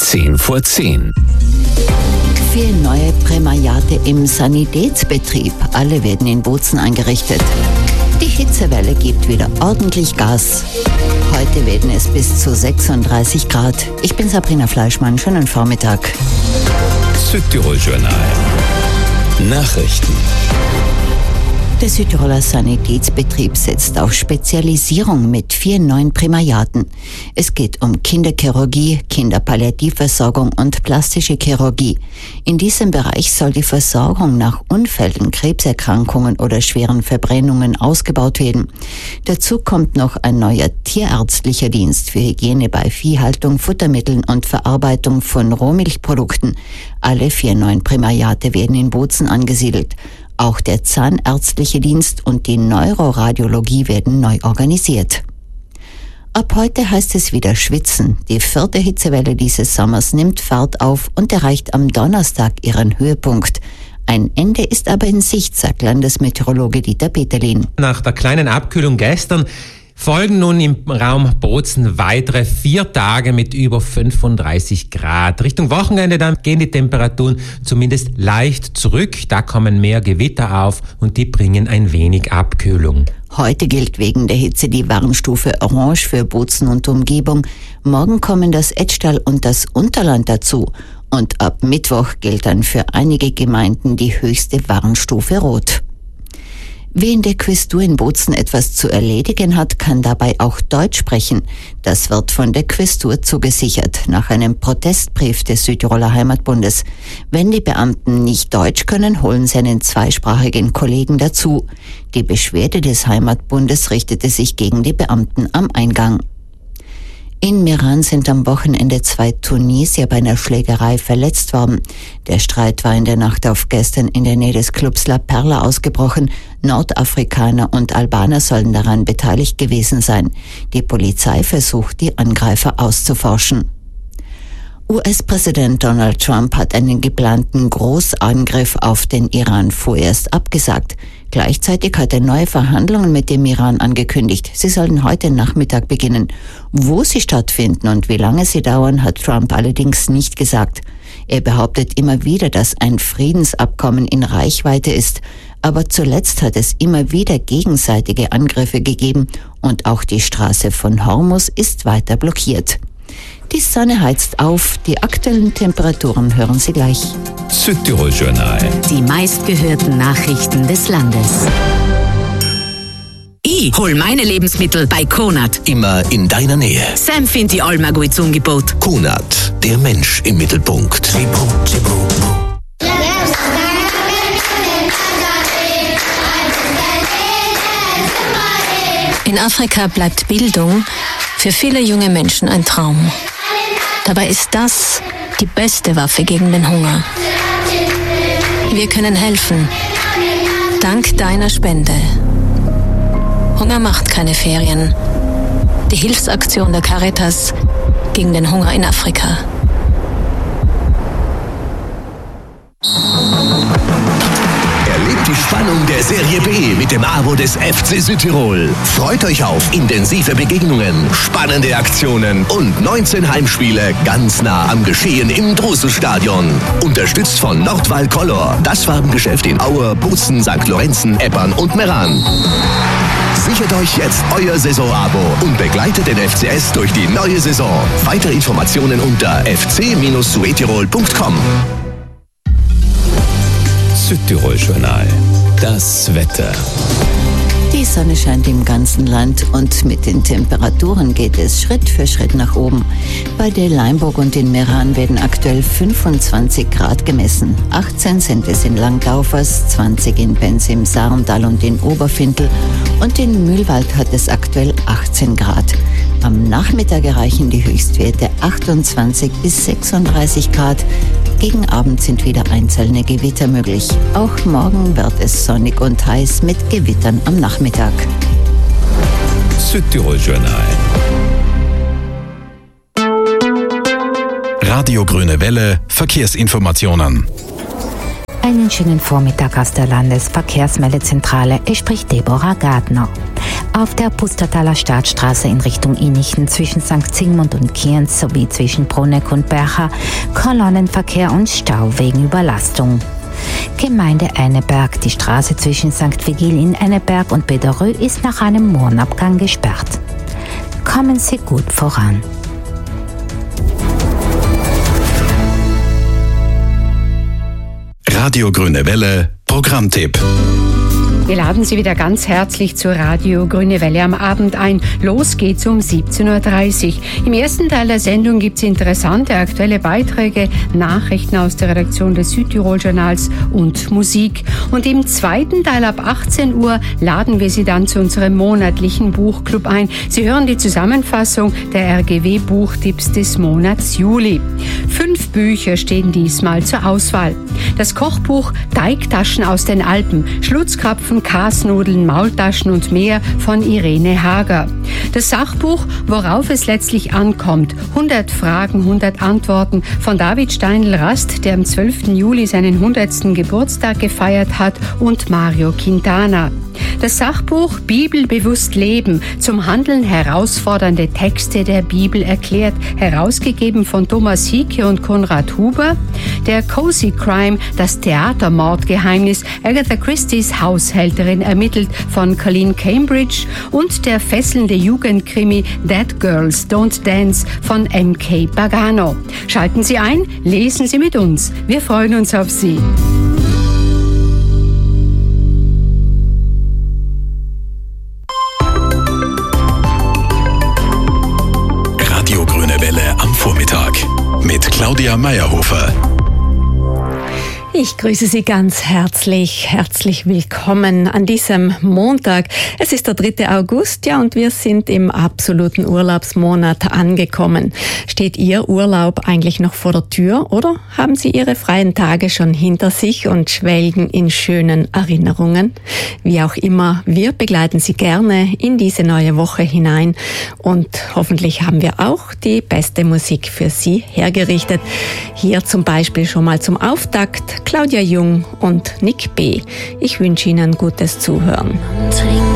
10:10. 4 neue Prämariate im Sanitätsbetrieb. Alle werden in Bozen eingerichtet. Die Hitzewelle gibt wieder ordentlich Gas. Heute werden es bis zu 36 Grad. Ich bin Sabrina Fleischmann. Schönen Vormittag. Südtirol-Journal. Nachrichten. Der Südtiroler Sanitätsbetrieb setzt auf Spezialisierung mit 4 neuen Prämariaten. Es geht um Kinderchirurgie, Kinderpalliativversorgung und plastische Chirurgie. In diesem Bereich soll die Versorgung nach Unfällen, Krebserkrankungen oder schweren Verbrennungen ausgebaut werden. Dazu kommt noch ein neuer tierärztlicher Dienst für Hygiene bei Viehhaltung, Futtermitteln und Verarbeitung von Rohmilchprodukten. Alle 4 neuen Prämariate werden in Bozen angesiedelt. Auch der zahnärztliche Dienst und die Neuroradiologie werden neu organisiert. Ab heute heißt es wieder schwitzen. Die 4. Hitzewelle dieses Sommers nimmt Fahrt auf und erreicht am Donnerstag ihren Höhepunkt. Ein Ende ist aber in Sicht, sagt Landesmeteorologe Dieter Peterlin. Nach der kleinen Abkühlung gestern folgen nun im Raum Bozen weitere 4 Tage mit über 35 Grad. Richtung Wochenende dann gehen die Temperaturen zumindest leicht zurück. Da kommen mehr Gewitter auf und die bringen ein wenig Abkühlung. Heute gilt wegen der Hitze die Warnstufe Orange für Bozen und Umgebung. Morgen kommen das Etschtal und das Unterland dazu. Und ab Mittwoch gilt dann für einige Gemeinden die höchste Warnstufe Rot. Wer in der Quästur in Bozen etwas zu erledigen hat, kann dabei auch Deutsch sprechen. Das wird von der Quästur zugesichert, nach einem Protestbrief des Südtiroler Heimatbundes. Wenn die Beamten nicht Deutsch können, holen sie einen zweisprachigen Kollegen dazu. Die Beschwerde des Heimatbundes richtete sich gegen die Beamten am Eingang. In Meran sind am Wochenende 2 Tunesier bei einer Schlägerei verletzt worden. Der Streit war in der Nacht auf gestern in der Nähe des Clubs La Perla ausgebrochen. Nordafrikaner und Albaner sollen daran beteiligt gewesen sein. Die Polizei versucht, die Angreifer auszuforschen. US-Präsident Donald Trump hat einen geplanten Großangriff auf den Iran vorerst abgesagt. Gleichzeitig hat er neue Verhandlungen mit dem Iran angekündigt. Sie sollen heute Nachmittag beginnen. Wo sie stattfinden und wie lange sie dauern, hat Trump allerdings nicht gesagt. Er behauptet immer wieder, dass ein Friedensabkommen in Reichweite ist. Aber zuletzt hat es immer wieder gegenseitige Angriffe gegeben und auch die Straße von Hormuz ist weiter blockiert. Die Sonne heizt auf. Die aktuellen Temperaturen hören Sie gleich. Südtirol-Journal. Die meistgehörten Nachrichten des Landes. Ich hol meine Lebensmittel bei Konad. Immer in deiner Nähe. Sam findet die Alma gut Angebot. Konad, der Mensch im Mittelpunkt. In Afrika bleibt Bildung für viele junge Menschen ein Traum. Dabei ist das die beste Waffe gegen den Hunger. Wir können helfen. Dank deiner Spende. Hunger macht keine Ferien. Die Hilfsaktion der Caritas gegen den Hunger in Afrika. Erlebt die Spannung der Serie B mit dem Abo des FC Südtirol. Freut euch auf intensive Begegnungen, spannende Aktionen und 19 Heimspiele ganz nah am Geschehen im Droselstadion. Unterstützt von Nordwall Color, das Farbengeschäft in Aue, Bozen, St. Lorenzen, Eppern und Meran. Sichert euch jetzt euer Saisonabo und begleitet den FCS durch die neue Saison. Weitere Informationen unter fc-suetirol.com. Südtirol-Journal. Das Wetter. Die Sonne scheint im ganzen Land und mit den Temperaturen geht es Schritt für Schritt nach oben. Bei der Leimburg und in Meran werden aktuell 25 Grad gemessen. 18 sind es in Langlaufers, 20 in Benz im Sarntal und in Oberfintel und in Mühlwald hat es aktuell 18 Grad. Am Nachmittag erreichen die Höchstwerte 28 bis 36 Grad. Gegen Abend sind wieder einzelne Gewitter möglich. Auch morgen wird es sonnig und heiß mit Gewittern am Nachmittag. Südtirol-Journal. Radio Grüne Welle, Verkehrsinformationen. Einen schönen Vormittag aus der Landesverkehrsmeldezentrale. Es spricht Deborah Gardner. Auf der Pustertaler Staatsstraße in Richtung Innichen zwischen St. Zingmund und Kienz sowie zwischen Bruneck und Bercha Kolonnenverkehr und Stau wegen Überlastung. Gemeinde Enneberg. Die Straße zwischen St. Vigil in Enneberg und Bederö ist nach einem Mohrenabgang gesperrt. Kommen Sie gut voran. Radio Grüne Welle, Programmtipp. Wir laden Sie wieder ganz herzlich zur Radio Grüne Welle am Abend ein. Los geht's um 17.30 Uhr. Im ersten Teil der Sendung gibt's interessante aktuelle Beiträge, Nachrichten aus der Redaktion des Südtirol-Journals und Musik. Und im zweiten Teil ab 18 Uhr laden wir Sie dann zu unserem monatlichen Buchclub ein. Sie hören die Zusammenfassung der RGW-Buchtipps des Monats Juli. 5 Bücher stehen diesmal zur Auswahl. Das Kochbuch Teigtaschen aus den Alpen, Schlutzkrapfen, Kasnudeln, Maultaschen und mehr von Irene Hager. Das Sachbuch Worauf es letztlich ankommt, 100 Fragen, 100 Antworten von David Steinl-Rast, der am 12. Juli seinen 100. Geburtstag gefeiert hat, und Mario Quintana. Das Sachbuch Bibelbewusst Leben, zum Handeln herausfordernde Texte der Bibel erklärt, herausgegeben von Thomas Hieke und Konrad Huber. Der Cozy Crime, das Theatermordgeheimnis, Agatha Christie's Haushälterin ermittelt, von Colleen Cambridge, und der fesselnde Jugendkrimi Dead Girls Don't Dance von M.K. Pagano. Schalten Sie ein, lesen Sie mit uns. Wir freuen uns auf Sie. Radio Grüne Welle am Vormittag mit Claudia Meyerhofer. Ich grüße Sie ganz herzlich. Herzlich willkommen an diesem Montag. Es ist der 3. August, ja, und wir sind im absoluten Urlaubsmonat angekommen. Steht Ihr Urlaub eigentlich noch vor der Tür, oder haben Sie Ihre freien Tage schon hinter sich und schwelgen in schönen Erinnerungen? Wie auch immer, wir begleiten Sie gerne in diese neue Woche hinein und hoffentlich haben wir auch die beste Musik für Sie hergerichtet. Hier zum Beispiel schon mal zum Auftakt Claudia Jung und Nick B. Ich wünsche Ihnen gutes Zuhören.